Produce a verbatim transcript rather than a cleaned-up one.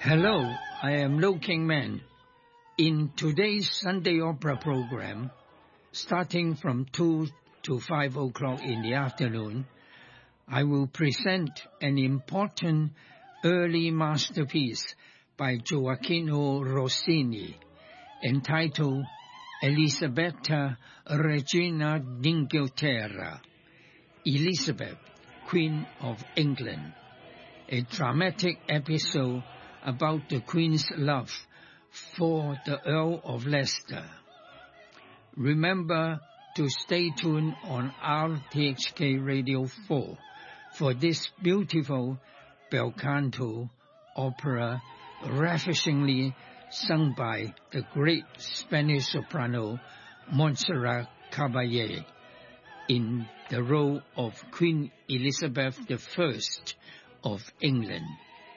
Hello, I am Lo King Man. In today's Sunday Opera program, starting from two to five o'clock in the afternoon, I will present an important early masterpiece by Gioacchino Rossini, entitled Elisabetta Regina d'Inghilterra, Elizabeth, Queen of England, a dramatic episode about the Queen's love for the Earl of Leicester. Remember to stay tuned on R T H K Radio four for this beautiful bel canto opera ravishingly sung by the great Spanish soprano Montserrat Caballé in the role of Queen Elizabeth the First of England.